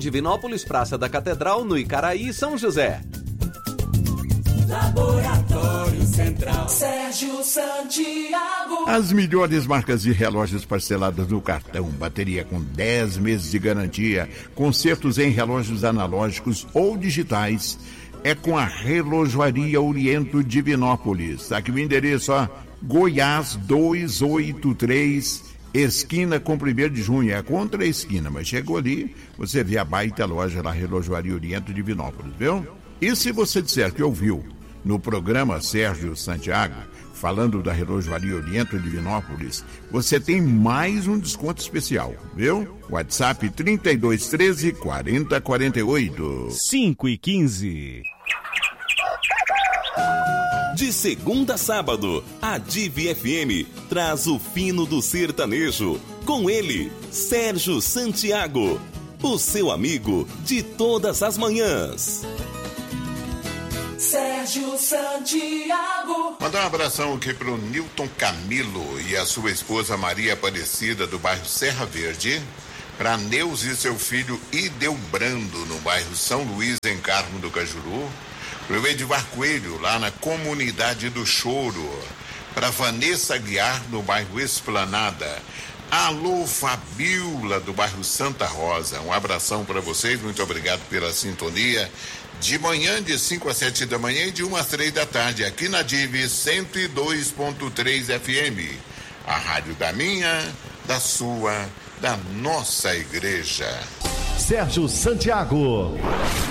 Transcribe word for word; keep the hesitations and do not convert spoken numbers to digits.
Divinópolis, Praça da Catedral, no Icaraí, São José. Laboratório Central, Sérgio Santiago. As melhores marcas de relógios parceladas no cartão, bateria com dez meses de garantia, consertos em relógios analógicos ou digitais, é com a Relojoaria Oriento Divinópolis. Aqui o endereço, ó, Goiás duzentos e oitenta e três, esquina com primeiro de junho, é contra a esquina, mas chegou ali, você vê a baita loja lá, Relojoaria Oriento Divinópolis, viu? E se você disser que ouviu no programa Sérgio Santiago, falando da Relojoaria Oriento Divinópolis, você tem mais um desconto especial, viu? WhatsApp trinta e dois, treze, quarenta, quarenta e oito. cinco e quinze. De segunda a sábado, a Divi F M traz o fino do sertanejo. Com ele, Sérgio Santiago, o seu amigo de todas as manhãs. Sérgio Santiago. Mandar um abração aqui pro Nilton Camilo e a sua esposa Maria Aparecida, do bairro Serra Verde. Pra Neus e seu filho Idelbrando, no bairro São Luís, em Carmo do Cajuru. Pro Edivar Coelho, lá na Comunidade do Choro. Pra Vanessa Guiar, no bairro Esplanada. Alô, Fabiola, do bairro Santa Rosa. Um abração para vocês, muito obrigado pela sintonia. De manhã, de cinco às sete da manhã e de uma às três da tarde, aqui na Divi cento e dois ponto três F M. A rádio da minha, da sua, da nossa igreja. Sérgio Santiago.